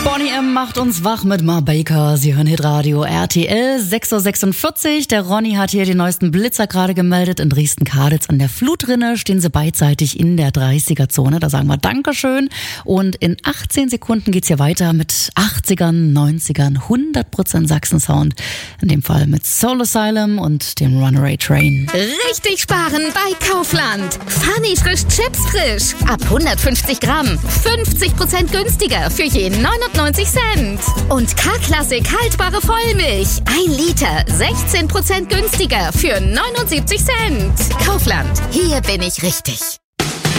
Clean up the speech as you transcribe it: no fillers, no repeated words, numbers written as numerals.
Bonnie M. macht uns wach mit Ma Baker. Sie hören Hitradio RTL 6.46 Uhr. Der Ronny hat hier den neuesten Blitzer gerade gemeldet. In Dresden-Kaditz an der Flutrinne stehen sie beidseitig in der 30er-Zone. Da sagen wir Dankeschön. Und in 18 Sekunden geht's hier weiter mit 80ern, 90ern, 100% Sachsen-Sound. In dem Fall mit Soul Asylum und dem Runaway Train. Richtig sparen bei Kaufland. Funny frisch Chips frisch. Ab 150 Gramm. 50% günstiger für je 99 Cent. Und K-Klassik haltbare Vollmilch. 1 Liter. 16% günstiger für 79 Cent. Kaufland. Hier bin ich richtig.